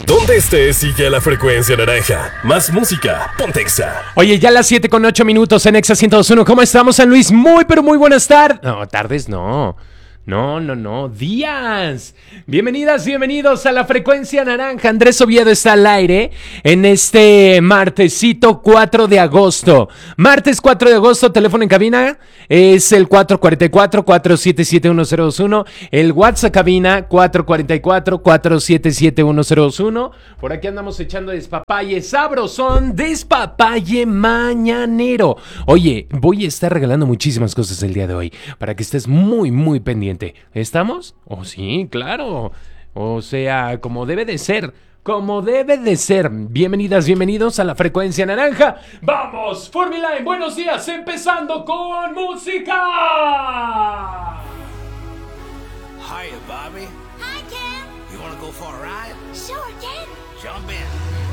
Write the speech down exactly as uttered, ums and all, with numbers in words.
Donde estés, sigue a la frecuencia naranja. Más música, ponte Exa. Oye, ya las siete con ocho minutos en Exa ciento dos punto uno. ¿Cómo estamos, San Luis? Muy, pero muy buenas tardes. No, tardes no. No, no, no. Días. Bienvenidas, bienvenidos a la frecuencia naranja. Andrés Oviedo está al aire en este martesito cuatro de agosto. Martes cuatro de agosto, teléfono en cabina es el cuatro cuatro cuatro, cuatro siete siete, uno cero dos uno. El WhatsApp cabina cuatro cuatro cuatro, cuatro siete siete, uno cero dos uno. Por aquí andamos echando despapalle sabrosón, despapalle mañanero. Oye, voy a estar regalando muchísimas cosas el día de hoy para que estés muy, muy pendiente. ¿Estamos? Oh, sí, claro. O sea, como debe de ser. Como debe de ser. Bienvenidas, bienvenidos a la frecuencia naranja. ¡Vamos! Formula en buenos días, empezando con música. Hiya, Bobby. Hi, Ken. You wanna go for a ride? Sure, Ken. Jump in.